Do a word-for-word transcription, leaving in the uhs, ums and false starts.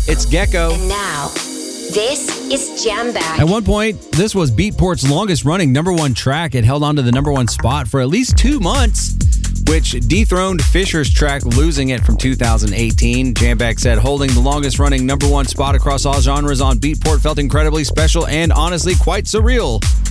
It's Gecko. And now, this is Jam Bag. At one point, this was Beatport's longest running number one track. It held on to the number one spot for at least two months, which dethroned Fisher's track Losing It from two thousand eighteen. Jam Bag said holding the longest running number one spot across all genres on Beatport felt incredibly special and honestly quite surreal.